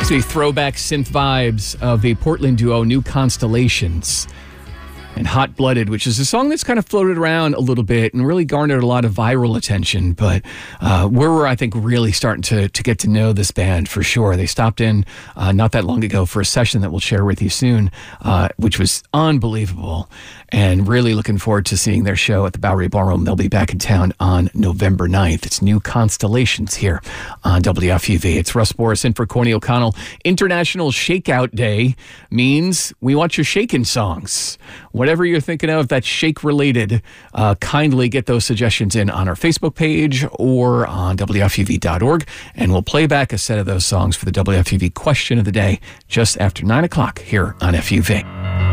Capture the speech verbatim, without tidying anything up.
Gives me throwback synth vibes of the Portland duo New Constellations and Hot Blooded, which is a song that's kind of floated around a little bit and really garnered a lot of viral attention. But uh, we're, I think, really starting to, to get to know this band for sure. They stopped in uh, not that long ago for a session that we'll share with you soon, uh, which was unbelievable. And really looking forward to seeing their show at the Bowery Ballroom. They'll be back in town on November ninth. It's New Constellations here on W F U V. It's Russ Boris in for Corny O'Connell. International Shakeout Day means we want your shaking songs. Whatever you're thinking of that's shake-related, uh, kindly get those suggestions in on our Facebook page or on W F U V dot org, and we'll play back a set of those songs for the W F U V question of the day just after nine o'clock here on F U V.